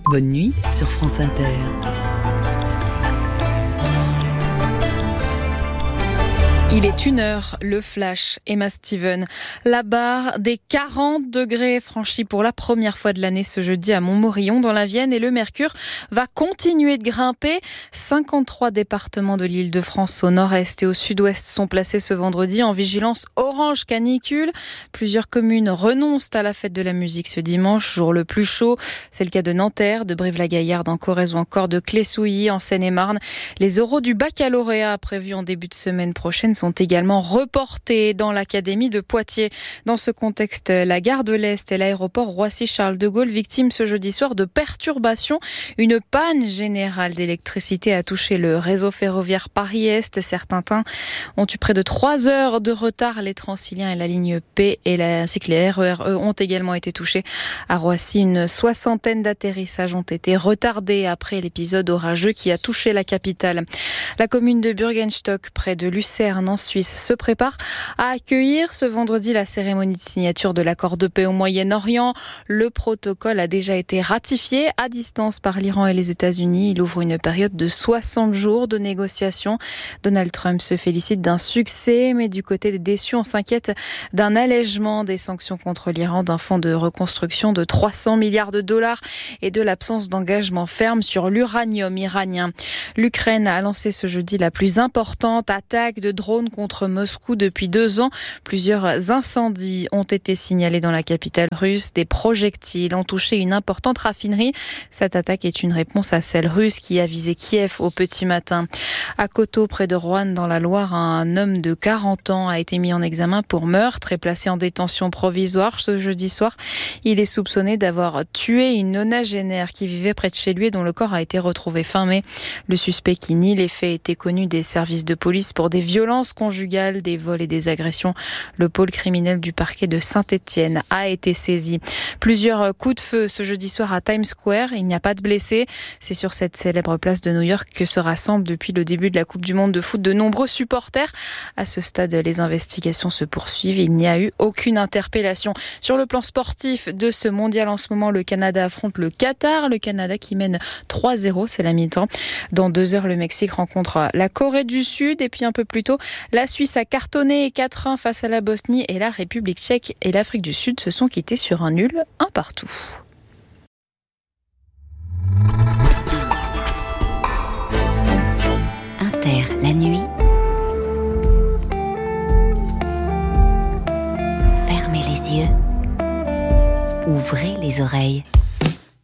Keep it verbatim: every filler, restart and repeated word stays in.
Bonne nuit sur France Inter. Il est une heure, le flash, Emma Steven. La barre des quarante degrés franchie pour la première fois de l'année ce jeudi à Montmorillon dans la Vienne et le mercure va continuer de grimper. cinquante-trois départements de l'Île-de-France au nord-est et au sud-ouest sont placés ce vendredi en vigilance orange canicule. Plusieurs communes renoncent à la fête de la musique ce dimanche, jour le plus chaud. C'est le cas de Nanterre, de Brive-la-Gaillarde en Corrèze ou encore de Clé-Souilly en Seine-et-Marne. Les oraux du baccalauréat prévus en début de semaine prochaine sont également reportés dans l'académie de Poitiers. Dans ce contexte, la gare de l'Est et l'aéroport Roissy-Charles de Gaulle victimes ce jeudi soir de perturbations. Une panne générale d'électricité a touché le réseau ferroviaire Paris-Est. Certains trains ont eu près de trois heures de retard. Les Transiliens et la ligne P et la, ainsi que les R E R E ont également été touchés. À Roissy, une soixantaine d'atterrissages ont été retardés après l'épisode orageux qui a touché la capitale. La commune de Bürgenstock, près de Lucerne, en Suisse, se prépare à accueillir ce vendredi la cérémonie de signature de l'accord de paix au Moyen-Orient. Le protocole a déjà été ratifié à distance par l'Iran et les États-Unis. Il ouvre une période de soixante jours de négociations. Donald Trump se félicite d'un succès, mais du côté des déçus, on s'inquiète d'un allègement des sanctions contre l'Iran, d'un fonds de reconstruction de trois cents milliards de dollars et de l'absence d'engagement ferme sur l'uranium iranien. L'Ukraine a lancé ce jeudi la plus importante attaque de drones contre Moscou depuis deux ans. Plusieurs incendies ont été signalés dans la capitale russe. Des projectiles ont touché une importante raffinerie. Cette attaque est une réponse à celle russe qui a visé Kiev au petit matin. À Coteau, près de Roanne, dans la Loire, un homme de quarante ans a été mis en examen pour meurtre et placé en détention provisoire ce jeudi soir. Il est soupçonné d'avoir tué une nonagénaire qui vivait près de chez lui et dont le corps a été retrouvé fin mai. Le suspect qui nie les faits était connu des services de police pour des violences conjugales, des vols et des agressions. Le pôle criminel du parquet de Saint-Étienne a été saisi. Plusieurs coups de feu ce jeudi soir à Times Square. Il n'y a pas de blessés. C'est sur cette célèbre place de New York que se rassemblent depuis le début de la Coupe du Monde de foot de nombreux supporters. À ce stade, les investigations se poursuivent. Il n'y a eu aucune interpellation. Sur le plan sportif de ce mondial en ce moment, le Canada affronte le Qatar. Le Canada qui mène trois zéro, c'est la mi-temps. Dans deux heures, le Mexique rencontre la Corée du Sud. Et puis un peu plus tôt, la Suisse a cartonné quatre un face à la Bosnie et la République tchèque et l'Afrique du Sud se sont quittés sur un nul, un partout. Inter, la nuit. Fermez les yeux. Ouvrez les oreilles.